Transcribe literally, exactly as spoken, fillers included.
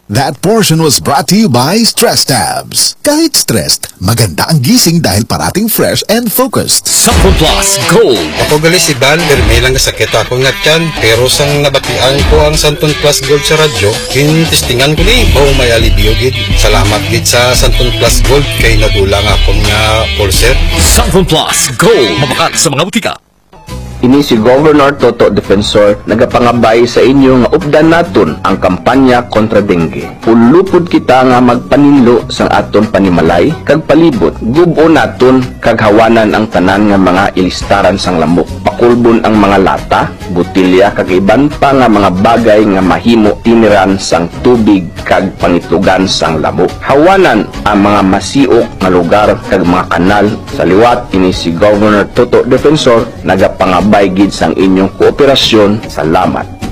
That portion was brought to you by Stress Tabs. Kahit stressed, maganda ang gising dahil parating fresh and focused. Sample Plus Gold. Ako gali si Ban, may lang sakit ako nga tiyan, pero sang nabatian ko ang Santon Plus Gold sa radyo, kinistingan ko ni, oh may alibio gid. Salamat gid sa Santon Plus Gold, kay nagulang ako nga pulser. Sample Plus Gold. Mabakat sa mga butika. Ini si Governor Toto Defensor nagapangabay sa inyo nga updan naton ang kampanya kontra dengue. Ulupod kita nga magpaninlo sang aton panimalay kag palibot. Gubo naton kag hawanan ang tanan nga mga ilistaran sang lamok. Pakulbon ang mga lata, butilya kag iban pa nga mga bagay nga mahimo tiniran sang tubig kag pangitlugan sang lamok. Hawanan ang mga masiok nga lugar kag mga kanal. Sa liwat ini si Governor Toto Defensor nagapangabay gid sang inyong kooperasyon. Salamat.